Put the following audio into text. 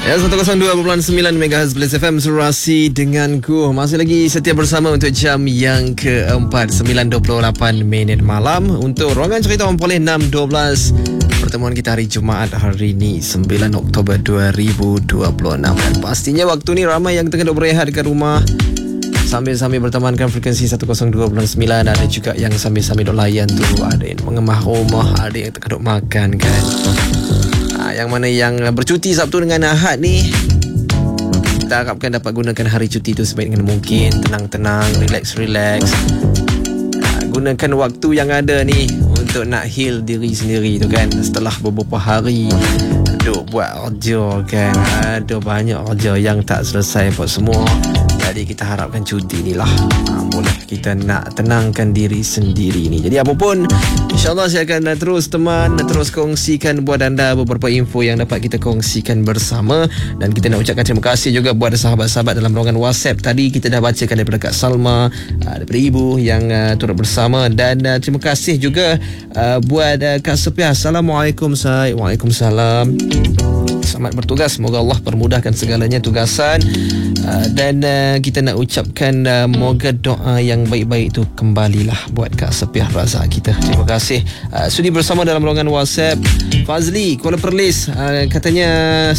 Ya, 102.9 MHz Blitz FM Surasi denganku. Masih lagi setia bersama untuk jam yang keempat, 9.28 minit malam. Untuk ruangan cerita orang boleh 6.12. Pertemuan kita hari Jumaat hari ini 9 Oktober 2026. Dan pastinya waktu ni ramai yang tengah duk berehat dekat rumah sambil-sambil bertemankan frekuensi 102.9. Ada juga yang sambil-sambil duk layan tu. Ada yang mengemah rumah, ada yang tengah duk makan kan. Yang mana yang bercuti Sabtu dengan Ahad ni, kita harapkan dapat gunakan hari cuti tu sebaik dengan mungkin. Tenang-tenang, relax. Gunakan waktu yang ada ni untuk nak heal diri sendiri tu kan. Setelah beberapa hari duk buat kerja kan, ada banyak kerja yang tak selesai buat semua. Jadi kita harapkan cuti ni lah boleh kita nak tenangkan diri sendiri ni. Jadi apapun, InsyaAllah saya akan terus kongsikan buat anda beberapa info yang dapat kita kongsikan bersama. Dan kita nak ucapkan terima kasih juga buat sahabat-sahabat dalam ruangan WhatsApp. Tadi kita dah bacakan daripada Kak Salma, daripada Ibu yang turut bersama. Dan terima kasih juga buat Kak Sepiah. Assalamualaikum. Waalaikumsalam. Selamat bertugas. Semoga Allah permudahkan segalanya tugasan. Dan kita nak ucapkan moga doa yang baik-baik tu kembalilah buat Kak Sepiah Razak kita. Terima kasih. Sudi bersama dalam ruangan WhatsApp. Fazli Kuala Perlis katanya